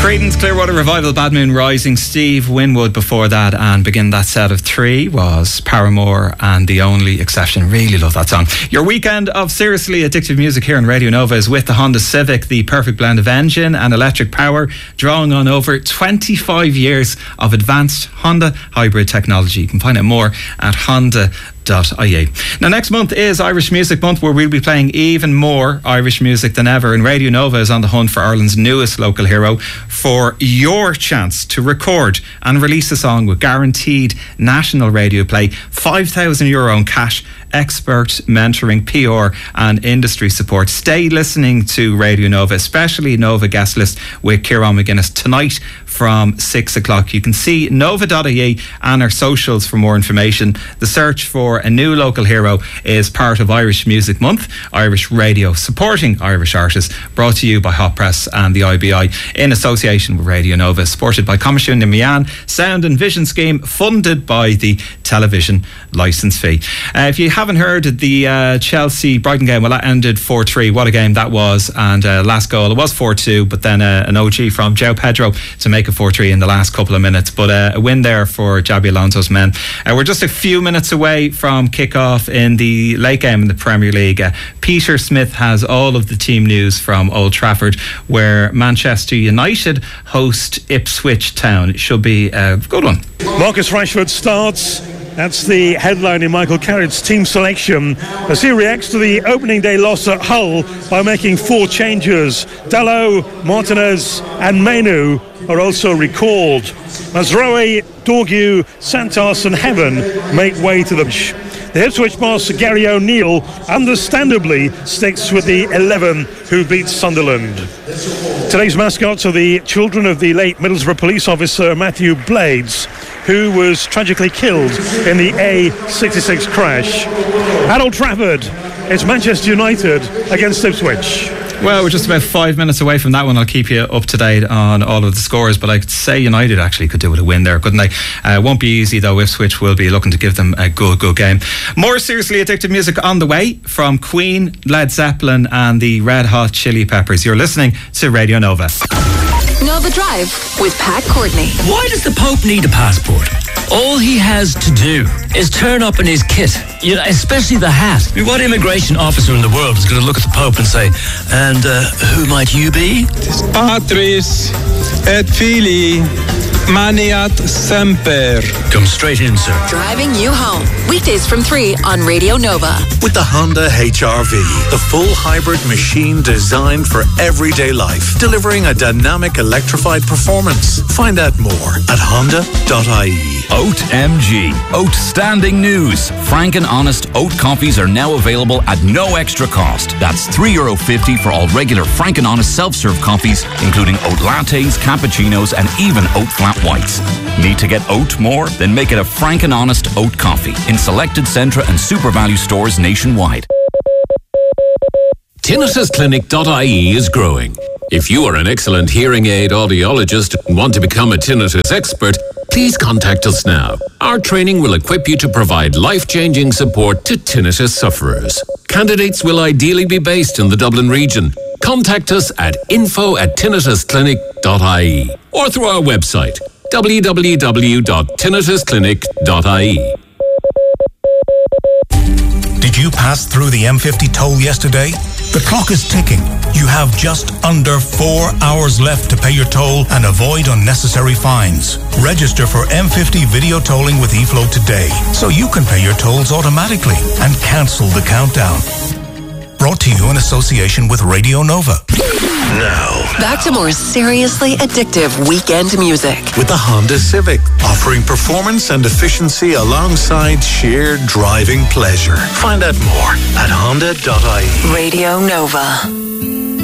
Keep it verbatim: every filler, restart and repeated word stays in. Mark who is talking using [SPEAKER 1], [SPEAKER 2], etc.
[SPEAKER 1] Creedence Clearwater Revival, Bad Moon Rising, Steve Winwood before that, and begin that set of three was Paramore and The Only Exception. Really love that song. Your weekend of seriously addictive music here on Radio Nova is with the Honda Civic, the perfect blend of engine and electric power, drawing on over twenty-five years of advanced Honda hybrid technology. You can find out more at Honda dot I E. Now, next month is Irish Music Month, where we'll be playing even more Irish music than ever, and Radio Nova is on the hunt for Ireland's newest local hero for your chance to record and release a song with guaranteed national radio play, five thousand euro in cash, expert mentoring, P R and industry support. Stay listening to Radio Nova, especially Nova Guest List with Ciarán McGuinness tonight from six o'clock. You can see nova dot I E and our socials for more information. The search for a new local hero is part of Irish Music Month, Irish Radio supporting Irish artists, brought to you by Hot Press and the I B I in association with Radio Nova, supported by Comisiún na Meán Sound and Vision Scheme, funded by the television licence fee. Uh, if you haven't heard the uh, Chelsea Brighton game, well, that ended four three. What a game that was. And uh, last goal, it was four two, but then uh, an O G from João Pedro to make it four three in the last couple of minutes. But uh, a win there for Xabi Alonso's men. Uh, we're just a few minutes away from kick-off in the late game in the Premier League. Uh, Peter Smith has all of the team news from Old Trafford, where Manchester United host Ipswich Town. It should be a good one.
[SPEAKER 2] Marcus Rashford starts. That's the headline in Michael Carrick's team selection as he reacts to the opening day loss at Hull by making four changes. Dalot, Martinez and Mainoo are also recalled. Mazraoui, Dorgu, Santos and Heaven make way to the bench. The Ipswich boss, Gary O'Neill, understandably sticks with the eleven who beat Sunderland. Today's mascots are the children of the late Middlesbrough police officer Matthew Blades, who was tragically killed in the A sixty-six crash. At Old Trafford, it's Manchester United against Ipswich.
[SPEAKER 1] Well, we're just about five minutes away from that one. I'll keep you up to date on all of the scores, but I could say United actually could do with a win there, couldn't they? Uh, won't be easy though. Ipswich will be looking to give them a good, good game. More seriously addictive music on the way from Queen, Led Zeppelin and the Red Hot Chili Peppers. You're listening to Radio Nova.
[SPEAKER 3] Nova Drive with Pat Courtney.
[SPEAKER 4] Why does the Pope need a passport? All he has to do is turn up in his kit, you know, especially the hat. I mean, what immigration officer in the world is going to look at the Pope and say, and uh, who might you be?
[SPEAKER 5] Patris et Filii Maniat Semper.
[SPEAKER 4] Come straight in, sir.
[SPEAKER 3] Driving you home. Weekdays from three on Radio Nova.
[SPEAKER 6] With the Honda H R V, the full hybrid machine designed for everyday life, delivering a dynamic electrified performance. Find out more at honda dot I E.
[SPEAKER 7] Oat M G. Outstanding news. Frank and Honest oat coffees are now available at no extra cost. That's three euro fifty for all regular Frank and Honest self-serve coffees, including oat lattes, cappuccinos and even oat flat whites. Need to get oat more? Then make it a Frank and Honest oat coffee in selected Centra and Super Value stores nationwide.
[SPEAKER 8] tinnitus clinic dot I E is growing. If you are an excellent hearing aid audiologist and want to become a tinnitus expert, please contact us now. Our training will equip you to provide life-changing support to tinnitus sufferers. Candidates will ideally be based in the Dublin region. Contact us at info at tinnitus clinic dot I E or through our website w w w dot tinnitus clinic dot I E.
[SPEAKER 9] Did you pass through the M fifty toll yesterday? The clock is ticking. You have just under four hours left to pay your toll and avoid unnecessary fines. Register for M fifty video tolling with eFlow today so you can pay your tolls automatically and cancel the countdown. Brought to you in association with Radio Nova.
[SPEAKER 6] Now,
[SPEAKER 3] Back to more seriously addictive weekend music.
[SPEAKER 6] with the Honda Civic, offering performance and efficiency alongside sheer driving pleasure. Find out more at honda dot I E.
[SPEAKER 3] Radio Nova.